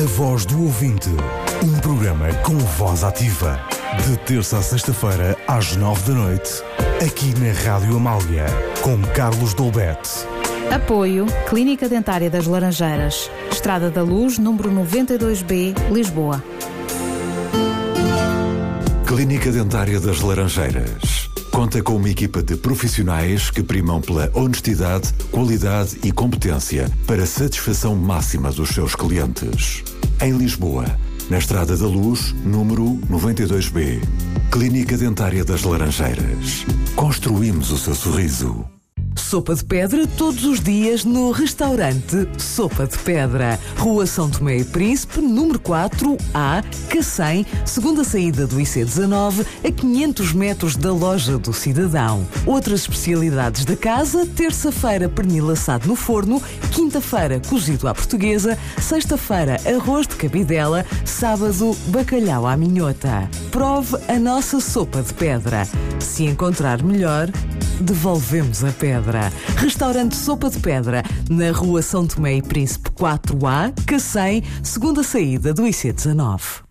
A Voz do Ouvinte, um programa com voz ativa, de terça a sexta-feira às 9 da noite, aqui na Rádio Amália, com Carlos Dolbete. Apoio Clínica Dentária das Laranjeiras, Estrada da Luz, número 92B, Lisboa. Clínica Dentária das Laranjeiras conta com uma equipa de profissionais que primam pela honestidade, qualidade e competência para a satisfação máxima dos seus clientes. Em Lisboa, na Estrada da Luz, número 92B. Clínica Dentária das Laranjeiras. Construímos o seu sorriso. Sopa de pedra todos os dias no restaurante Sopa de Pedra. Rua São Tomé e Príncipe, número 4A, Cacém, segunda saída do IC19, a 500 metros da loja do Cidadão. Outras especialidades da casa: terça-feira pernil assado no forno, quinta-feira cozido à portuguesa, sexta-feira arroz de cabidela, sábado bacalhau à minhota. Prove a nossa sopa de pedra. Se encontrar melhor, devolvemos a pedra. Restaurante Sopa de Pedra, na Rua São Tomé e Príncipe 4A, Cacém, segunda saída do IC19.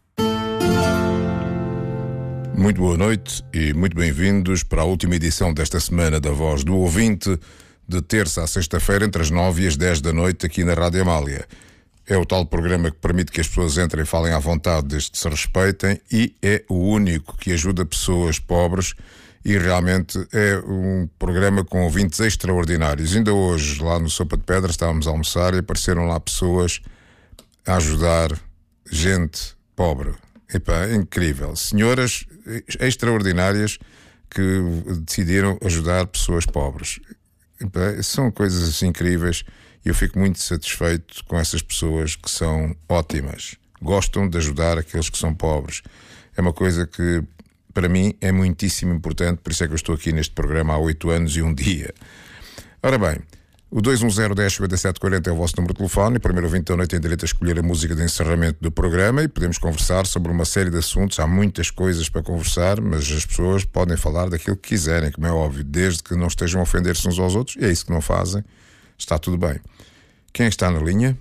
Muito boa noite e muito bem-vindos para a última edição desta semana da Voz do Ouvinte, de terça a sexta-feira, entre as 9 e as 10 da noite, aqui na Rádio Amália. É o tal programa que permite que as pessoas entrem e falem à vontade, desde que se respeitem, e é o único que ajuda pessoas pobres. E realmente é um programa com ouvintes extraordinários. Ainda hoje, lá no Sopa de Pedra, estávamos a almoçar e apareceram lá pessoas a ajudar gente pobre. Epá, é incrível. Senhoras extraordinárias que decidiram ajudar pessoas pobres. Epá, são coisas incríveis e eu fico muito satisfeito com essas pessoas que são ótimas. Gostam de ajudar aqueles que são pobres. É uma coisa que, para mim, é muitíssimo importante, por isso é que eu estou aqui neste programa há 8 anos e um dia. Ora bem, o 210-10-57-40 é o vosso número de telefone. O primeiro ouvinte da noite tem direito a escolher a música de encerramento do programa e podemos conversar sobre uma série de assuntos. Há muitas coisas para conversar, mas as pessoas podem falar daquilo que quiserem, como é óbvio, desde que não estejam a ofender-se uns aos outros, e é isso que não fazem. Está tudo bem. Quem está na linha?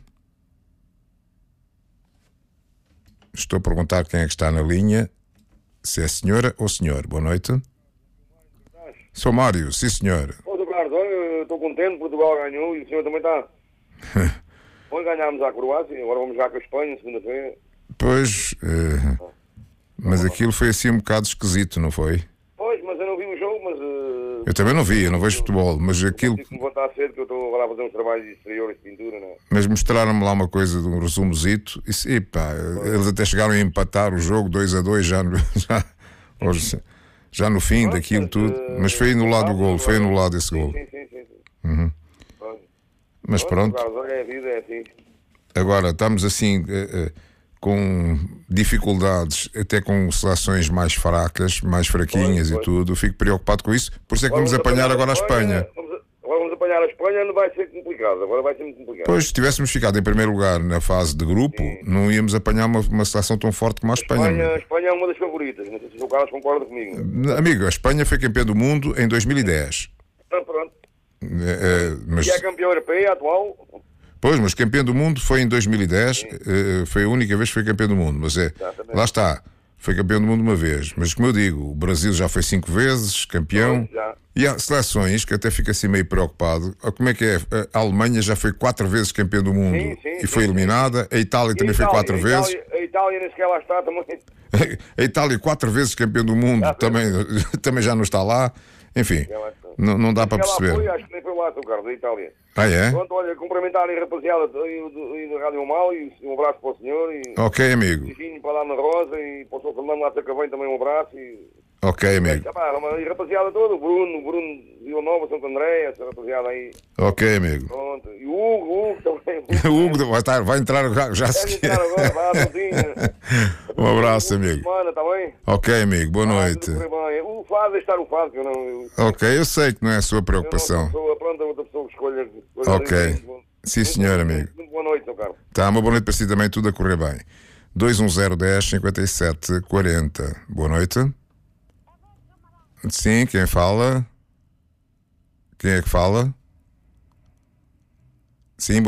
Estou a perguntar quem é que está na linha. Se é senhora ou senhor. Boa noite. Sou Mário, sim senhor. Ô, Carlos, eu estou contente, Portugal ganhou e o senhor também está. Ontem ganhámos à Croácia, agora vamos já com a Espanha, segunda-feira. Pois, mas aquilo foi assim um bocado esquisito, não foi? Pois, mas eu não vi o jogo, mas... Eu também não vi, eu não vejo futebol, mas aquilo... Tive que me levantar cedo, que eu estou agora a fazer uns trabalhos de exteriores de pintura, não é? Mas mostraram-me lá uma coisa de um resumozito e pá, eles até chegaram a empatar o jogo 2-2 já no fim daquilo tudo, mas foi anulado o gol, foi anulado esse gol. Sim. Uhum. Mas pronto. Carlos, é a vida, é assim. Agora, estamos assim com dificuldades, até com seleções mais fracas, mais fraquinhas e tudo. Fico preocupado com isso, por isso é que vamos apanhar agora a Espanha. Agora vamos apanhar a Espanha, não vai ser complicado, agora vai ser muito complicado. Pois, se tivéssemos ficado em primeiro lugar na fase de grupo, não íamos apanhar uma seleção tão forte como a Espanha. A Espanha é uma das favoritas, não sei se o Carlos concorda comigo. Amigo, a Espanha foi campeã do mundo em 2010. Pronto. Mas... E é campeão europeu atual? Pois, mas campeão do mundo foi em 2010, foi a única vez que foi campeão do mundo, mas lá está, foi campeão do mundo uma vez, mas como eu digo, o Brasil já foi 5 vezes campeão, e há seleções que até fica assim meio preocupado, como é que é, a Alemanha já foi 4 vezes campeão do mundo e foi eliminada, a Itália também foi 4 vezes, a Itália nem sequer lá está também. A Itália 4 vezes campeão do mundo, também já não está lá, enfim, não dá para perceber. Foi, acho que nem foi lá, Carlos, da Itália. Ah, é? Pronto, olha, cumprimentar a rapaziada e da Rádio Mal e um abraço para o senhor. Ok, amigo. Beijinho para lá na Rosa e para o Sr. Fernando lá de Sacavém também um abraço. Ok, amigo. E a rapaziada toda, o Bruno Vila Nova, Santo André, essa rapaziada aí. Ok, amigo. Pronto. E o Hugo também. O Hugo vai entrar já se quer. Um abraço, amigo. Semana, tá bem? Ok, amigo, boa noite. O Fado, deixar o Fado, que eu não... Ok, eu sei que não é a sua preocupação. Pronto, outra pessoa que escolha. Ok. Sim, senhor, amigo. Muito boa noite, Sr. Carlos. Tá, uma boa noite para si também, tudo a correr bem. 210-10-57-40. Boa noite. Sim, quem fala? Quem é que fala? Sim,